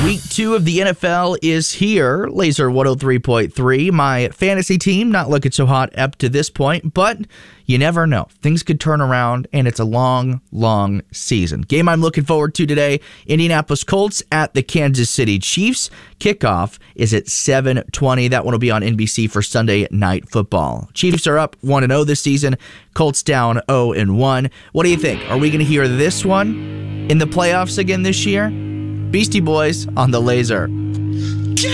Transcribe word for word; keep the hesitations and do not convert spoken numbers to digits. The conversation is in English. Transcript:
Week two of the N F L is here. Laser one oh three point three. My fantasy team not looking so hot up to this point, but you never know. Things could turn around, and it's a long, long season. Game I'm looking forward to today, Indianapolis Colts at the Kansas City Chiefs. Kickoff is at seven twenty. That one will be on N B C for Sunday Night Football. Chiefs are up one and oh this season. Colts down oh and one. What do you think? Are we going to hear this one in the playoffs again this year? Beastie Boys on the Laser.